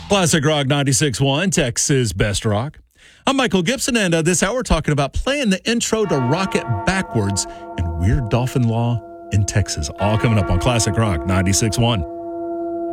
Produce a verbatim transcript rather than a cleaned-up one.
Classic Rock ninety-six point one, Texas Best Rock. I'm Michael Gibson, and uh, this hour we're talking about playing the intro to Rock It Backwards and weird dolphin law in Texas. All coming up on Classic Rock ninety-six point one.